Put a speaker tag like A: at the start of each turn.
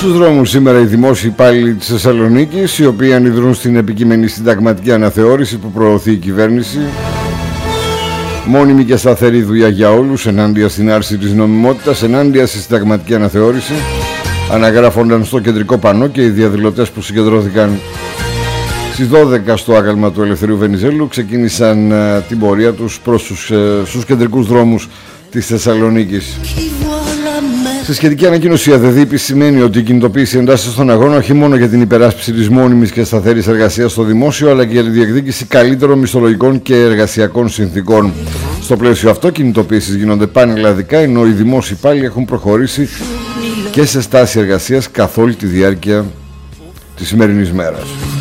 A: Στους δρόμους σήμερα οι δημόσιοι υπάλληλοι της Θεσσαλονίκης, οι οποίοι ανιδρούν στην επικείμενη συνταγματική αναθεώρηση που προωθεί η κυβέρνηση. Μόνιμη και σταθερή δουλειά για όλους, ενάντια στην άρση της νομιμότητας, ενάντια στη συνταγματική αναθεώρηση, αναγράφονταν στο κεντρικό πανό και οι διαδηλωτές που συγκεντρώθηκαν στις 12 στο άγαλμα του Ελευθερίου Βενιζέλου ξεκίνησαν την πορεία τους προς στους κεντρικούς δρόμους της Θεσσαλονίκης. Στη σχετική ανακοίνωση η ΑΔΔ επισημαίνει ότι η κινητοποίηση εντάσσεται στον αγώνα όχι μόνο για την υπεράσπιση της μόνιμης και σταθερής εργασίας στο δημόσιο, αλλά και για τη διεκδίκηση καλύτερων μισθολογικών και εργασιακών συνθήκων. Στο πλαίσιο αυτό, κινητοποίησεις γίνονται πανελλαδικά, ενώ οι δημόσιοι υπάλληλοι έχουν προχωρήσει και σε στάση εργασίας καθ' όλη τη διάρκεια της σημερινής μέρας.